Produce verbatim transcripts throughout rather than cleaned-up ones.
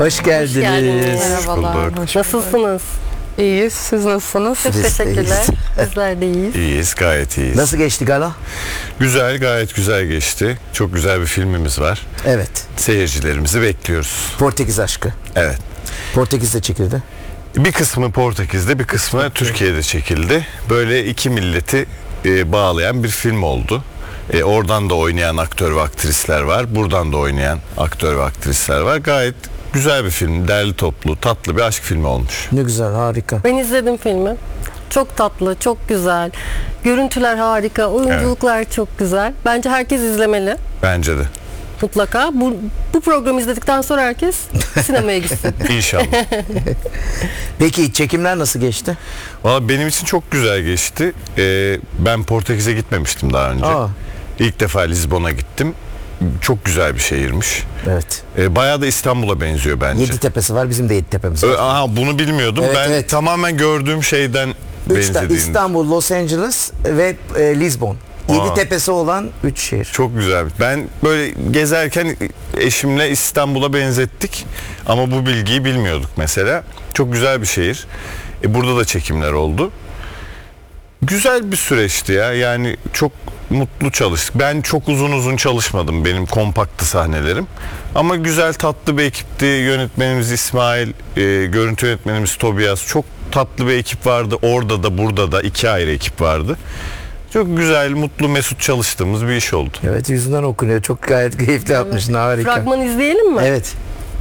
Hoş geldiniz. geldiniz. Merhabalar. bulduk. hoş Nasılsınız? İyiyiz. Siz nasılsınız? Çok Biz de teşekkürler. iyiyiz. Bizler de iyiyiz. İyiyiz, gayet iyiyiz. Nasıl geçti gala? Güzel, gayet güzel geçti. Çok güzel bir filmimiz var. Evet. Seyircilerimizi bekliyoruz. Portekiz aşkı. Evet. Portekiz'de çekildi. Bir kısmı Portekiz'de, bir kısmı Türkiye'de çekildi. Böyle iki milleti e, bağlayan bir film oldu. E, oradan da oynayan aktör ve aktrisler var. Buradan da oynayan aktör ve aktrisler var. Gayet güzel bir film. Derli toplu, tatlı bir aşk filmi olmuş. Ne güzel, harika. Ben izledim filmi. Çok tatlı, çok güzel. Görüntüler harika, oyunculuklar çok güzel. Bence herkes izlemeli. Bence de. Mutlaka. Bu, bu programı izledikten sonra herkes sinemaya gitsin. İnşallah. Peki çekimler nasıl geçti? Valla benim için çok güzel geçti. E, ben Portekiz'e gitmemiştim daha önce. Aa. İlk defa Lizbon'a gittim. Çok güzel bir şehirmiş. Evet. E, bayağı da İstanbul'a benziyor bence. Yedi tepesi var, bizim de yedi tepemiz Ö, var. aha, bunu bilmiyordum. Evet, ben evet. tamamen gördüğüm şeyden Üç ta- benzediğini. İstanbul, Los Angeles ve e, Lisbon. Yedi Aa. tepesi olan üç şehir. Çok güzel. Ben böyle gezerken eşimle İstanbul'a benzettik. Ama bu bilgiyi bilmiyorduk mesela. Çok güzel bir şehir. E, burada da çekimler oldu. Güzel bir süreçti ya. Yani çok mutlu çalıştık. Ben çok uzun uzun çalışmadım. Benim kompaktı sahnelerim. Ama güzel, tatlı bir ekipti. Yönetmenimiz İsmail, e, görüntü yönetmenimiz Tobias. Çok tatlı bir ekip vardı. Orada da burada da iki ayrı ekip vardı. Çok güzel, mutlu, mesut çalıştığımız bir iş oldu. Evet, yüzünden okunuyor. Çok gayet keyifli yapmışsın, harika. Fragman izleyelim mi? Evet.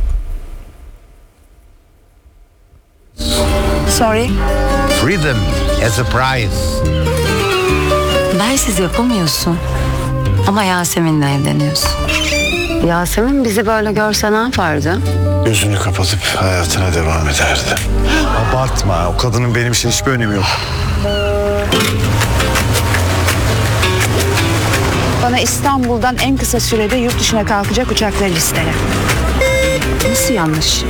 Sorry. Freedom as a prize. Bensiz yapamıyorsun. Ama Yasemin'le evleniyorsun. Yasemin bizi böyle görse ne yapardı? Gözünü kapatıp hayatına devam ederdi. Abartma. O kadının benim için hiçbir önemi yok. Bana İstanbul'dan en kısa sürede yurt dışına kalkacak uçakları listele. Nasıl yanlış?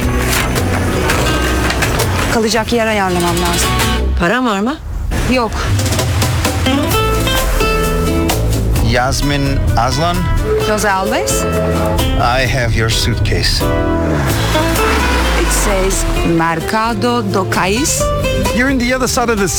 Kalacak yer ayarlamam lazım. Param var mı? Yok. Yasmin Aslan, Jose Alves. I have your suitcase. It says Mercado do Cais. You're in the other side of the